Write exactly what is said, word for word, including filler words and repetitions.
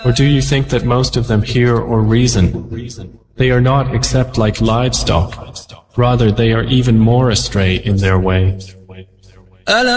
Or do you think that most of them hear or reason? They are not except like livestock. Rather, they are even more astray in their way.